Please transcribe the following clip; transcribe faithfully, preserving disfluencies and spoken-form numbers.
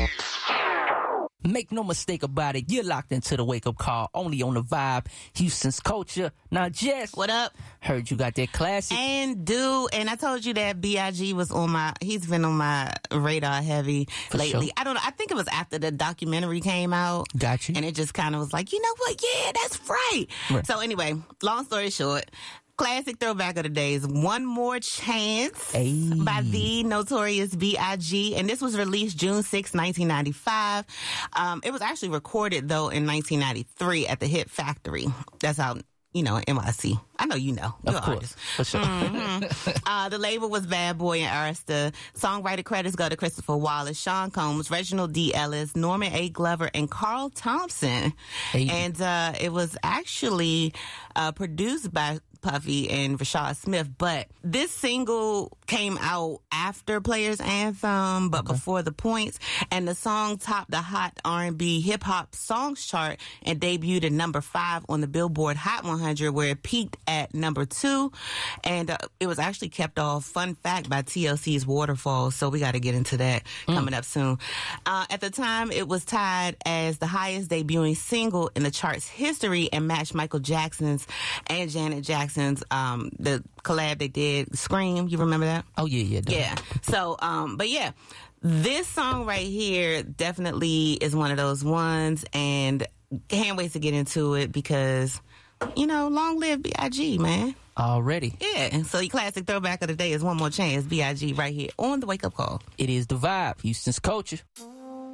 Make no mistake about it, you're locked into the wake-up call, only on the Vibe, Houston's culture. Now, Jess. What up? Heard you got that classic. And do, and I told you that B I G was on my, he's been on my radar heavy For lately. sure. I don't know, I think it was after the documentary came out. Got you. And it just kind of was like, you know what? Yeah, that's right. Right. So anyway, long story short, classic throwback of the days, One More Chance Hey. by the Notorious B I G And this was released June sixth, nineteen ninety-five. Um, it was actually recorded, though, in nineteen ninety-three at the Hit Factory. That's out, you know, in N Y C. I know you know. You're Of course. artist. For sure. Mhm. uh, the label was Bad Boy and Arista. Songwriter credits go to Christopher Wallace, Sean Combs, Reginald D. Ellis, Norman A. Glover, and Carl Thompson. Hey. And uh, it was actually uh, produced by Puffy and Rashad Smith, but this single came out after Players Anthem, but before The Points, and the song topped the Hot R and B Hip Hop Songs chart and debuted at number five on the Billboard Hot one hundred, where it peaked at number two, and uh, it was actually kept off, fun fact, by T L C's Waterfall, so we got to get into that coming up soon. Uh, at the time, it was tied as the highest debuting single in the chart's history and matched Michael Jackson's and Janet Jackson's um the collab they did, Scream. You remember that? Oh, yeah, yeah. Dog. Yeah. So, um, but yeah, this song right here definitely is one of those ones, and can't wait to get into it because, you know, long live B I G, man. Already. Yeah. So your classic throwback of the day is One More Chance, B I G right here on the Wake Up Call. It is the Vibe, Houston's culture.